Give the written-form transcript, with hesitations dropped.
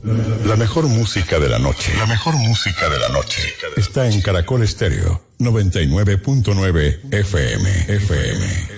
La mejor música de la noche. La mejor música de la noche. Está en Caracol Estéreo 99.9 FM.